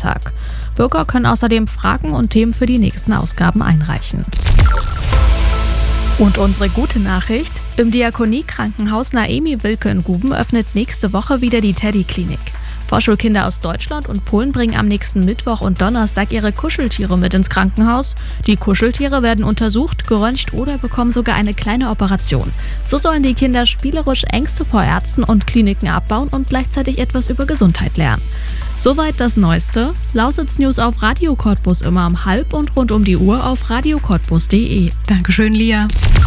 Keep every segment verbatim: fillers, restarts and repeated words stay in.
Feiertag. Bürger können außerdem Fragen und Themen für die nächsten Ausgaben einreichen. Und unsere gute Nachricht: Im Diakonie-Krankenhaus Naemi Wilke in Guben öffnet nächste Woche wieder die Teddy-Klinik. Vorschulkinder aus Deutschland und Polen bringen am nächsten Mittwoch und Donnerstag ihre Kuscheltiere mit ins Krankenhaus. Die Kuscheltiere werden untersucht, geröntgt oder bekommen sogar eine kleine Operation. So sollen die Kinder spielerisch Ängste vor Ärzten und Kliniken abbauen und gleichzeitig etwas über Gesundheit lernen. Soweit das Neueste. Lausitz News auf Radio Cottbus immer um halb und rund um die Uhr auf radio cottbus punkt de. Dankeschön, Lia.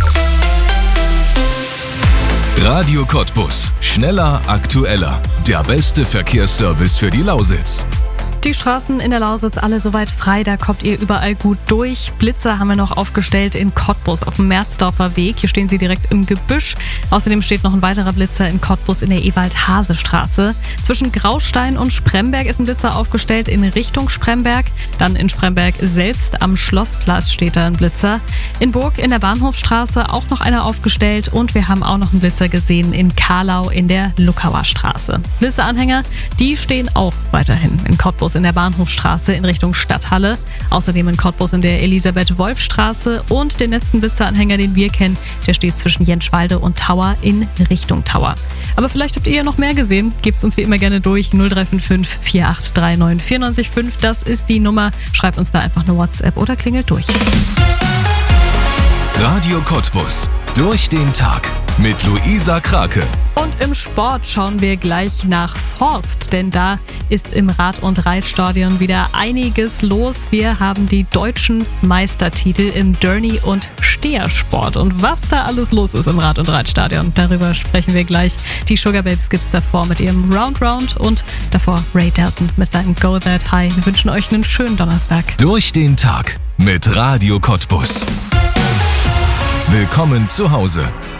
Radio Cottbus. Schneller, aktueller. Der beste Verkehrsservice für die Lausitz. Die Straßen in der Lausitz alle soweit frei, da kommt ihr überall gut durch. Blitzer haben wir noch aufgestellt in Cottbus auf dem Merzdorfer Weg. Hier stehen sie direkt im Gebüsch. Außerdem steht noch ein weiterer Blitzer in Cottbus in der Ewald-Hase-Straße. Zwischen Graustein und Spremberg ist ein Blitzer aufgestellt in Richtung Spremberg. Dann in Spremberg selbst am Schlossplatz steht da ein Blitzer. In Burg in der Bahnhofstraße auch noch einer aufgestellt. Und wir haben auch noch einen Blitzer gesehen in Karlau in der Luckauer Straße. Blitzeranhänger, die stehen auch weiterhin in Cottbus in der Bahnhofstraße in Richtung Stadthalle. Außerdem in Cottbus in der Elisabeth-Wolf-Straße und den letzten Blitzeranhänger, den wir kennen, der steht zwischen Jenschwalde und Tauer in Richtung Tauer. Aber vielleicht habt ihr ja noch mehr gesehen. Gebt's uns wie immer gerne durch. null drei fünf fünf, vier acht drei neun, vier neun fünf. Das ist die Nummer. Schreibt uns da einfach eine WhatsApp oder klingelt durch. Radio Cottbus. Durch den Tag mit Luisa Krake. Und im Sport schauen wir gleich nach Forst, denn da ist im Rad- und Reitstadion wieder einiges los. Wir haben die deutschen Meistertitel im Derny- und Stehersport. Und was da alles los ist im Rad- und Reitstadion, darüber sprechen wir gleich. Die Sugar Babes gibt's davor mit ihrem Round Round und davor Ray Dalton mit seinem Go That High. Wir wünschen euch einen schönen Donnerstag. Durch den Tag mit Radio Cottbus. Willkommen zu Hause.